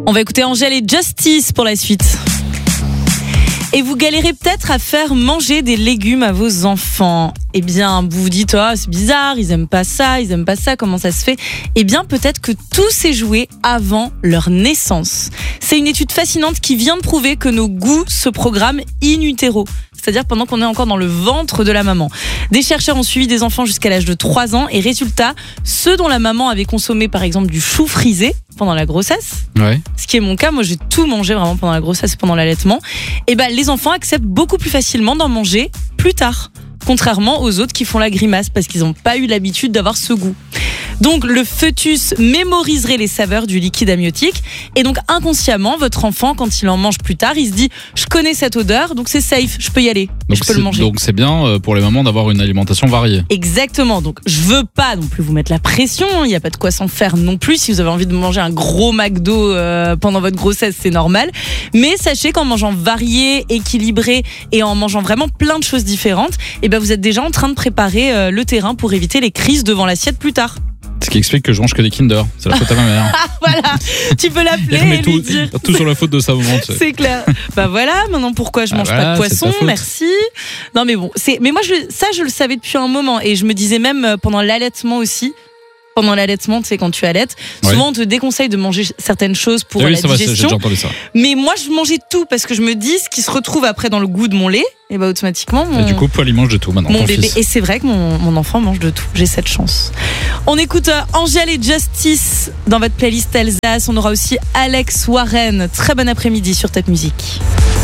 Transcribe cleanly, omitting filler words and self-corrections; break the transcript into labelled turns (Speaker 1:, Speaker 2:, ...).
Speaker 1: On va écouter Angèle et Justice pour la suite. Et vous galérez peut-être à faire manger des légumes à vos enfants. Eh bien, vous vous dites, oh, c'est bizarre, ils aiment pas ça, comment ça se fait ? Eh bien, peut-être que tout s'est joué avant leur naissance. C'est une étude fascinante qui vient de prouver que nos goûts se programment in utero. C'est-à-dire pendant qu'on est encore dans le ventre de la maman. Des chercheurs ont suivi des enfants jusqu'à l'âge de 3 ans et résultat, ceux dont la maman avait consommé par exemple du chou frisé pendant la grossesse, ce qui est mon cas, moi j'ai tout mangé vraiment pendant la grossesse et pendant l'allaitement, et ben les enfants acceptent beaucoup plus facilement d'en manger plus tard, contrairement aux autres qui font la grimace parce qu'ils n'ont pas eu l'habitude d'avoir ce goût. Donc le fœtus mémoriserait les saveurs du liquide amniotique et donc inconsciemment votre enfant quand il en mange plus tard il se dit je connais cette odeur donc c'est safe, je peux y aller, je peux le manger.
Speaker 2: Donc c'est bien pour les mamans d'avoir une alimentation variée.
Speaker 1: Exactement, donc je veux pas non plus vous mettre la pression, il n'y a pas de quoi s'en faire non plus, si vous avez envie de manger un gros McDo pendant votre grossesse c'est normal, mais sachez qu'en mangeant varié, équilibré et en mangeant vraiment plein de choses différentes, et ben vous êtes déjà en train de préparer le terrain pour éviter les crises devant l'assiette plus tard.
Speaker 2: Ce qui explique que je mange que des Kinder. C'est la faute à ma mère.
Speaker 1: Voilà, tu peux l'appeler et lui dire.
Speaker 2: Tout sur la faute de sa maman. Tu sais.
Speaker 1: C'est clair. Bah voilà, maintenant pourquoi je mange pas de poisson, merci. Non mais bon, mais moi je le savais depuis un moment et je me disais même pendant l'allaitement aussi. Pendant l'allaitement, tu sais, quand tu allaites, souvent on te déconseille de manger certaines choses pour la digestion.
Speaker 2: J'ai déjà entendu ça.
Speaker 1: Mais moi, je mangeais tout parce que je me dis, ce qui se retrouve après dans le goût de mon lait, et bah automatiquement.
Speaker 2: Et du coup, Paul, il mange de tout maintenant.
Speaker 1: Mon bébé. Et c'est vrai que mon enfant mange de tout. J'ai cette chance. On écoute Angèle et Justice dans votre playlist Alsace. On aura aussi Alex Warren. Très bon après-midi sur Top Musique.